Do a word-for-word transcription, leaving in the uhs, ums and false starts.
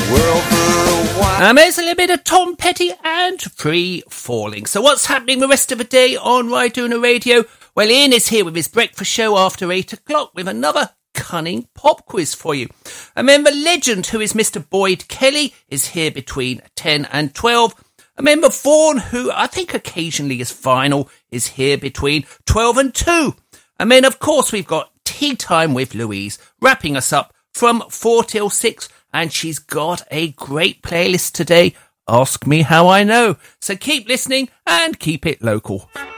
world for a while. And there's a little bit of Tom Petty and Free Falling. So what's happening the rest of the day on Ryduna Radio? Well, Ian is here with his breakfast show after eight o'clock with another cunning pop quiz for you. And then the legend, who is Mister Boyd Kelly, is here between ten and twelve. And then the Vaughan, who I think occasionally is final, is here between twelve and two. And then, of course, we've got Tea Time with Louise, wrapping us up from four till six. And she's got a great playlist today. Ask me how I know. So keep listening and keep it local.